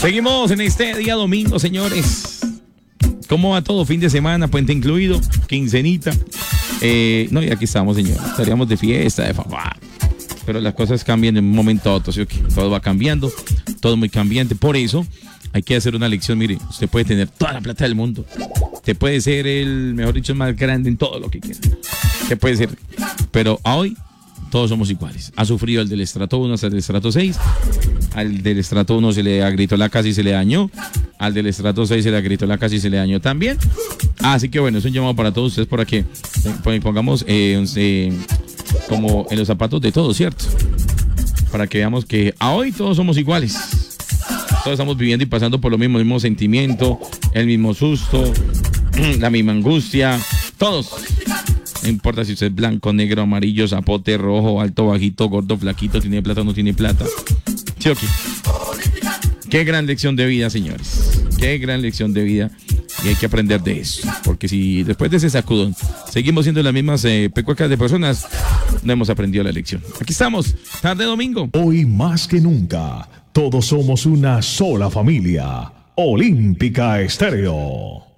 Seguimos en este día domingo, señores. ¿Cómo va todo? Fin de semana, puente incluido, quincenita. No, y aquí estamos, señores. Estaríamos de fiesta, de papá. Pero las cosas cambian de un momento a otro, ¿sí? Todo va cambiando, todo muy cambiante. Por eso hay que hacer una lección. Mire, usted puede tener toda la plata del mundo. Usted puede ser el, mejor dicho, más grande en todo lo que quiera. Usted puede ser. Pero hoy todos somos iguales. Ha sufrido el del estrato 1 hasta el estrato 6. Al del estrato 1 se le agritó la casa y se le dañó. Al del estrato 6 se le agritó la casa y se le dañó también. Así que bueno, es un llamado para todos ustedes para que pongamos como en los zapatos de todos, ¿cierto? Para que veamos que a hoy todos somos iguales. Todos estamos viviendo y pasando por lo mismo sentimiento, el mismo susto, la misma angustia. Todos. No importa si usted es blanco, negro, amarillo, zapote, rojo, alto, bajito, gordo, flaquito, tiene plata o no tiene plata. ¿Sí o qué? Qué gran lección de vida, señores. Qué gran lección de vida. Y hay que aprender de eso. Porque si después de ese sacudón seguimos siendo las mismas pecuecas de personas, no hemos aprendido la lección. Aquí estamos, tarde domingo. Hoy más que nunca, todos somos una sola familia. Olímpica Estéreo.